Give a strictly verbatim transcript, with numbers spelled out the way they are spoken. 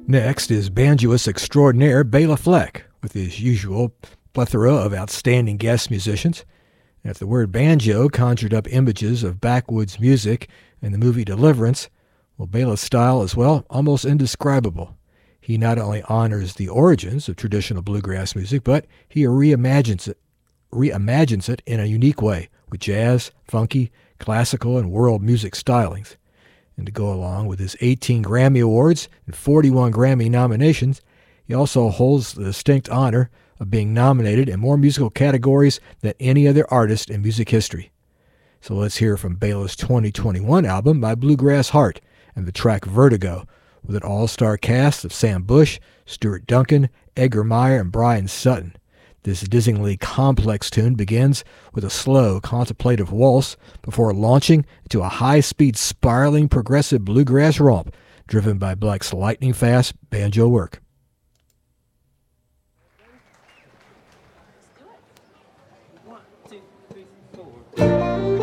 Next is banjoist extraordinaire Bela Fleck, with his usual plethora of outstanding guest musicians. And if the word banjo conjured up images of backwoods music in the movie Deliverance, well, Bela's style is, well, almost indescribable. He not only honors the origins of traditional bluegrass music, but he reimagines it, reimagines it in a unique way with jazz, funky, classical, and world music stylings. And to go along with his eighteen Grammy Awards and forty-one Grammy nominations, he also holds the distinct honor of being nominated in more musical categories than any other artist in music history. So let's hear from Bela's twenty twenty-one album, My Bluegrass Heart, and the track Vertigo, with an all-star cast of Sam Bush, Stuart Duncan, Edgar Meyer, and Brian Sutton. This dizzyingly complex tune begins with a slow, contemplative waltz before launching into a high-speed, spiraling, progressive bluegrass romp driven by Black's lightning-fast banjo work. One, two, three, four.